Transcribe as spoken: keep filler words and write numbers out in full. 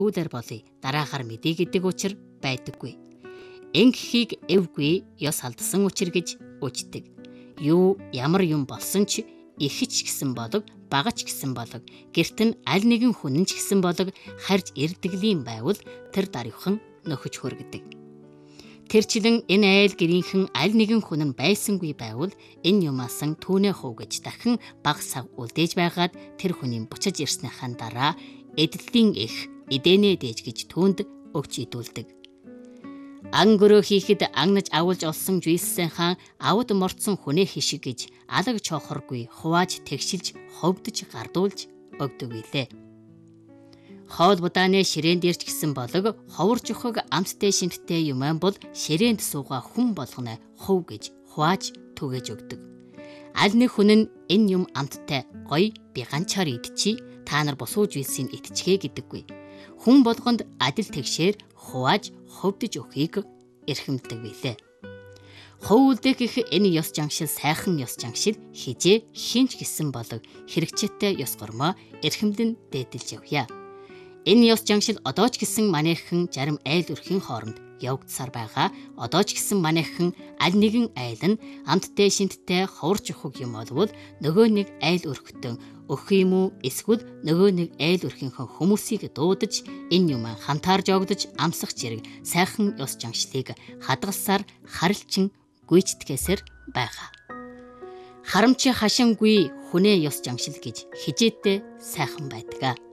Үүдэр болъё. Дараахаар мэдээ гэдэг учир байдаггүй. Ингэхийг эвгүй ёс алдсан учир гэж үждэг. Юу ямар юм болсон ч ихч гэсэн болог, багач гэсэн болог, гэрт нь аль нэгэн хүн ч гэсэн болог харж ирдэглийн байвал тэр даруйхан нөхөж хүргэдэг. Тэрчлэн энэ айл гэрийнхэн аль нэгэн хүн нь байсангүй байвал энэ юмаасан түүнээ хов гэж дахин баг сав үлдээж байгаад тэр хүний буцаж ирснийхэн дараа эдлэлийн их эдэнэ дээж гэж түүнд өгч идүүлдэг. Ангөрөө хийхэд агнаж агуулж олсон жуйссэн хаан авд морцсон хүнээ хишиг гэж алаг чохоргүй хувааж тэгшилж ховдож гардуулж өгдөг билээ. Хоол будааны ширээн дээрч гисэн болог ховор жухаг амттай шимттэй юман бол ширээнд суугаа хүн болгоно хов гэж хувааж түгэж өгдөг. Аль нэг хүн нь энэ юм амттай гоё би ганчаар идчихье, та нар босууж үйсийг идчихээ гэдэггүй. Хүн болгонд адил тэгшээр хувааж ховдож өгөхийг эрхэмдэг билээ. Хов үлдэх их энэ ёс жангшил сайхан ёс жангшил хижээ хинч гисэн болог хэрэгчээтэй ёс гормоо эрхэмлэн дээдэлж явъя. Энэ ёс жангшил одоо ч гэсэн манайхан зарим айл өрхийн хооронд явагдсаар байгаа. Одоо ч гэсэн манайхан аль нэгэн айл нь амттай шинттэй ховор жухаг юм болвол нөгөө нэг айл өрхтөн өгөх юм уу эсвэл нөгөө нэг айл өрхийнхөө хүмүүсийг дуудаж энэ юм хамтаарж огдож амсах зэрэг сайхан ёс жангшлыг хадгалсаар харилчин гүйцэтгэсээр байгаа. Харамчи хашингүй хүнээ ёс жангшил гэж хижээтэй сайхан байдаг.